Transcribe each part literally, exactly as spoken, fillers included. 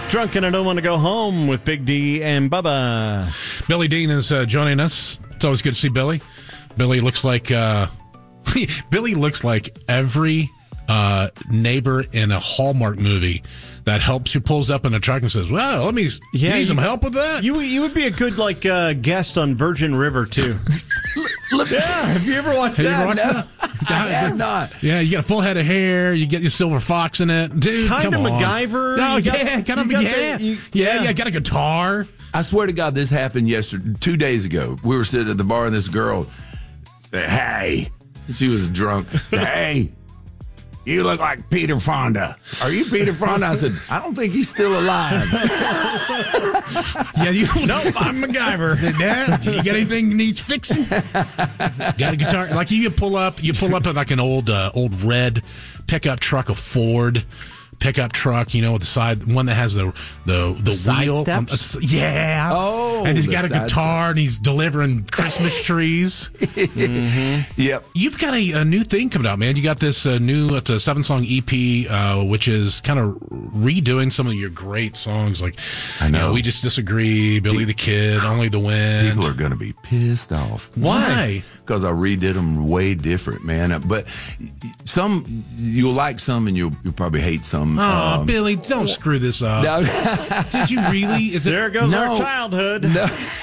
Drunk and I Don't Want to Go Home with Big D and Bubba. Billy Dean is uh, joining us. It's always good to see Billy. Billy looks like uh, Billy looks like every uh, neighbor in a Hallmark movie that helps who pulls up in a truck and says, "Well, let me yeah, need you, some help with that." You you would be a good like uh, guest on Virgin River too. Yeah, have you ever watched have that? You ever watched no. that? I have not. Yeah, you got a full head of hair. You get your silver fox in it, dude. Kind come of on. MacGyver. No, you got, yeah, kind of. got Yeah, the, you, yeah, yeah, yeah. Got a guitar. I swear to God, this happened yesterday, two days ago. We were sitting at the bar, and this girl said, "Hey," she was drunk. Said, "Hey, you look like Peter Fonda. Are you Peter Fonda?" I said, "I don't think he's still alive." Yeah, you. Nope, I'm MacGyver. Dad, you got anything needs fixing? Got a guitar? Like you pull up, you pull up at like an old, uh, old red pickup truck, a Ford pickup truck, you know, with the side one that has the the the, the side wheel. steps? Um, yeah. Oh, and he's the got a side guitar step. and he's delivering Christmas trees. Mm-hmm. Yep. You've got a, a new thing coming out, man. You got this uh, new, it's a seven song E P, uh, which is kind of redoing some of your great songs. Like, I know. You know, We Just Disagree, Billy the Kid, Only the Wind. People are going to be pissed off. Why? Because I redid them way different, man. But some, you'll like some and you'll, you'll probably hate some. Oh, um, Billy, don't screw this up. No. Did you really? Is it? There goes No. our childhood. No.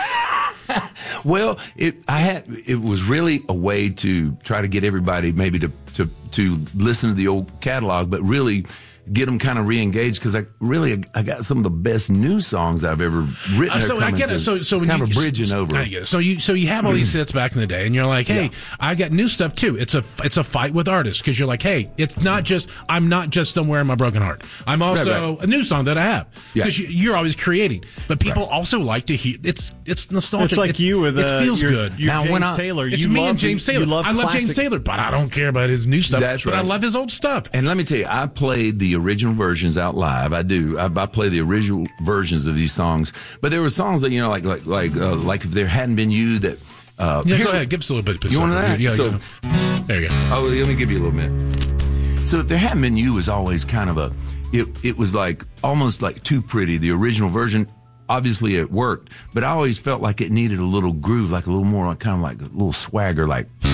Well, it I had it was really a way to try to get everybody maybe to to to listen to the old catalog, but really get them kind of re-engaged because I really I got some of the best new songs that I've ever written. Uh, so I coming get to- it. So, so it's when kind you, of bridging so, over. I get it. So you, so you have all these hits back in the day, and you're like, hey, Yeah. I got new stuff too. It's a, it's a fight with artists because you're like, hey, it's not just I'm not just somewhere in my broken heart. I'm also Right, right. a new song that I have Yeah. because you, you're always creating. But people also like to hear. It's, it's nostalgic. It's like you with it uh, feels your, good. Your Now, James when I- Taylor. It's you me love, and James Taylor. You love I love classic. James Taylor, but I don't care about his new stuff. That's But I right. love his old stuff. And let me tell you, I played the original versions out live. I do. I, I play the original versions of these songs. But there were songs that, you know, like like like uh, like if there hadn't been you that. Uh, Yeah, here's go what- ahead. Give us a little bit. Of You want stuff. that? Yeah, So- yeah. There you go. Oh, let me give you a little bit. So if there hadn't been you was always kind of a, it it was like almost like too pretty. The original version, obviously it worked, but I always felt like it needed a little groove, like a little more, like kind of like a little swagger, like.